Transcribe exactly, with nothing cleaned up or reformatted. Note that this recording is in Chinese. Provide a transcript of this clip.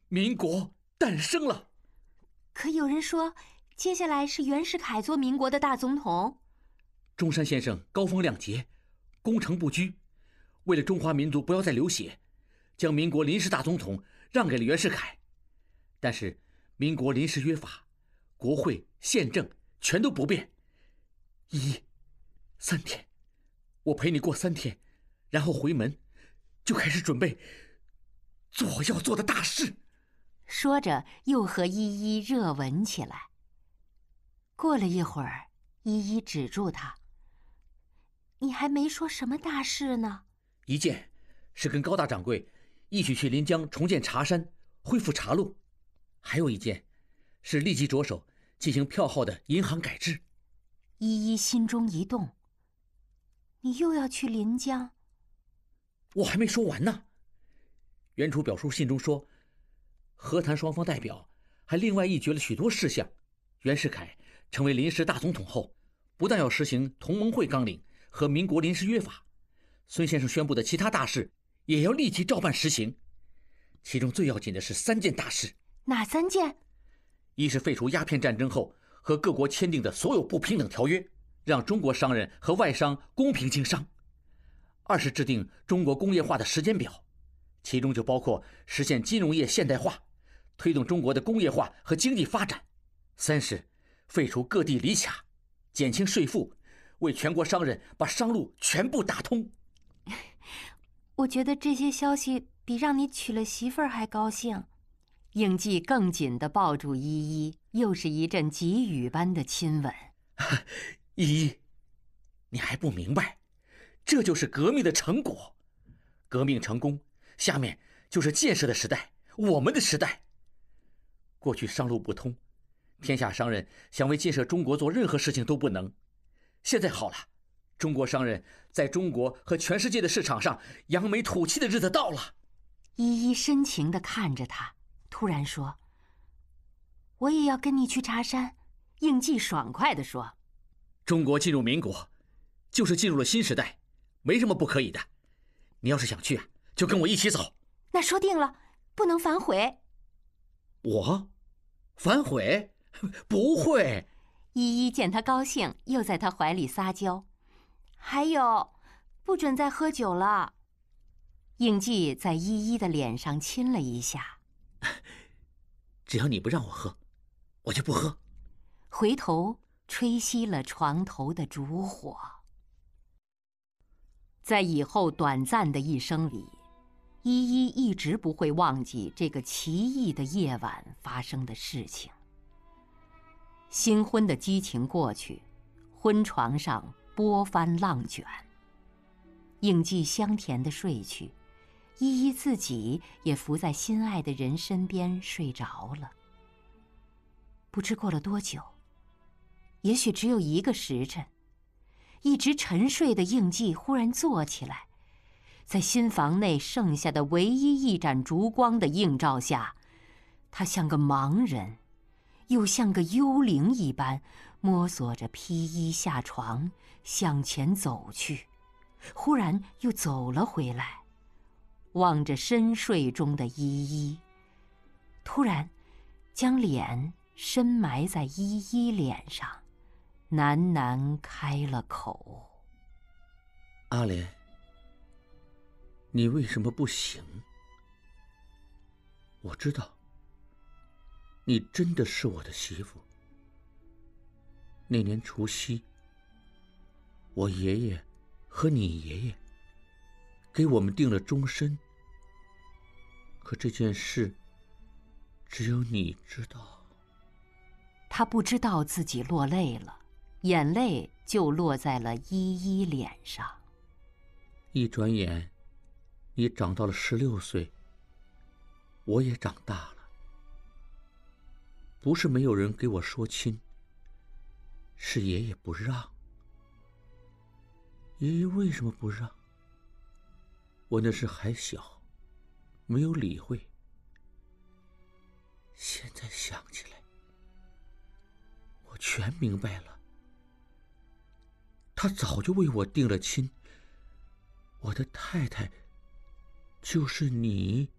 民国诞生了。 可有人说，接下来是袁世凯做民国的大总统。 中山先生高风亮节，攻城不居，为了中华民族不要再流血，将民国临时大总统让给了袁世凯。但是民国临时约法，国会宪政全都不变。一三天，我陪你过三天，然后回门，就开始准备做要做的大事。 说着又和依依热吻起来。过了一会儿，依依止住他：“你还没说什么大事呢。” 一件是跟高大掌柜一起去临江重建茶山，恢复茶路；还有一件是立即着手进行票号的银行改制。 依依心中一动：“你又要去临江？” 我还没说完呢。袁楚表书信中说，和谈双方代表还另外议决了许多事项。袁世凯成为临时大总统后，不但要实行同盟会纲领和民国临时约法，孙先生宣布的其他大事也要立即照办实行。其中最要紧的是三件大事。 哪三件？ 一是废除鸦片战争后和各国签订的所有不平等条约，让中国商人和外商公平经商；二是制定中国工业化的时间表，其中就包括实现金融业现代化，推动中国的工业化和经济发展；三是废除各地厘卡，减轻税负，为全国商人把商路全部打通。 我觉得这些消息比让你娶了媳妇儿还高兴。应季更紧地抱住依依，又是一阵急雨般的亲吻。 依依，你还不明白，这就是革命的成果。革命成功，下面就是建设的时代，我们的时代。过去商路不通，天下商人想为建设中国做任何事情都不能。现在好了，中国商人在中国和全世界的市场上扬眉吐气的日子到了。 依依深情地看着他，突然说：“我也要跟你去茶山。”应季爽快地说：“ 中国进入民国，就是进入了新时代，没什么不可以的。你要是想去啊，就跟我一起走。” 那说定了，不能反悔。 我反悔？不会。 依依见他高兴，又在他怀里撒娇。还有，不准再喝酒了。应季在依依的脸上亲了一下。 只要你不让我喝，我就不喝。 回头吹熄了床头的烛火。在以后短暂的一生里，依依一直不会忘记这个奇异的夜晚发生的事情。新婚的激情过去，婚床上波翻浪卷，应季香甜地睡去，依依自己也伏在心爱的人身边睡着了。不知过了多久，也许只有一个时辰，一直沉睡的应季忽然坐起来，在新房内剩下的唯一一盏烛光的映照下，他像个盲人，又像个幽灵一般，摸索着披衣下床，向前走去，忽然又走了回来，望着深睡中的依依，突然将脸深埋在依依脸上，喃喃开了口：“ 阿莲，你为什么不醒？我知道，你真的是我的媳妇。那年除夕，我爷爷和你爷爷给我们定了终身，可这件事只有你知道。” 他不知道自己落泪了，眼泪就落在了依依脸上。 一转眼，你长到了十六岁，我也长大了。不是没有人给我说亲，是爷爷不让。爷爷为什么不让？我那时还小，没有理会。现在想起来，我全明白了。他早就为我定了亲，我的太太就是你。